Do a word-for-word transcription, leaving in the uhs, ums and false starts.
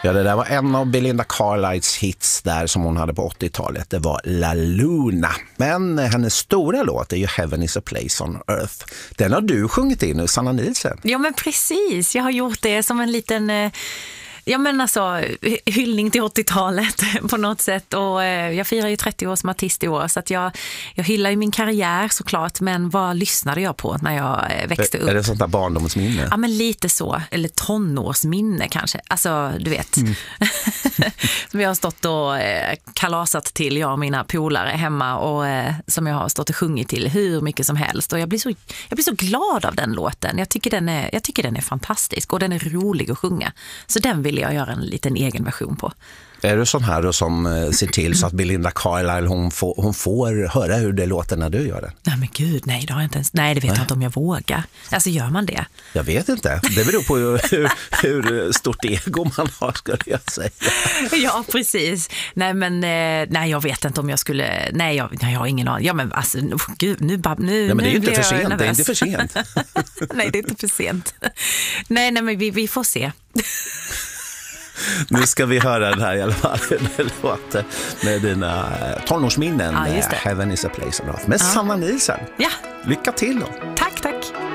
Ja, det där var en av Belinda Carlisles hits där som hon hade på åttiotalet. Det var La Luna. Men hennes stora låt är ju Heaven is a place on earth. Den har du sjungit in nu, Sanna Nielsen. Ja, men precis. Jag har gjort det som en liten... Ja, men alltså, hyllning till åttiotalet på något sätt. Och eh, jag firar ju trettio år som artist i år, så att jag, jag hyllar ju min karriär såklart. Men vad lyssnade jag på när jag eh, växte upp? Är det sånt där barndomsminne? Ja, men lite så. Eller tonårsminne kanske. Alltså, du vet. Mm. Som jag har stått och eh, kalasat till, jag och mina polare hemma. Och eh, som jag har stått och sjungit till hur mycket som helst. Och jag blir så, jag blir så glad av den låten. Jag tycker den är, jag tycker den är fantastisk. Och den är rolig att sjunga. Så den vill jag göra en liten egen version på. Är du sån här då som eh, ser till så att Belinda Carlisle hon får, hon får höra hur det låter när du gör det? Nej men gud, nej det har jag inte ens, nej det vet nej. jag inte om jag vågar. Alltså gör man det? Jag vet inte. Det beror på hur, hur stort ego man har, skulle jag säga. Ja, precis. Nej men eh, nej jag vet inte om jag skulle, nej jag, nej, jag har ingen aning. Ja men alltså gud, nu bab, nu ja, men det är nu ju inte för sent, nervös. det är inte för sent. Nej, det är inte för sent. Nej, nej men vi, vi får se. Nu ska vi höra den här i alla fall. Det låter med dina tonårsminnen. Ja, just det. Heaven is a place on earth. Med ja. Sanna Nielsen. Ja. Lycka till då. Tack, tack.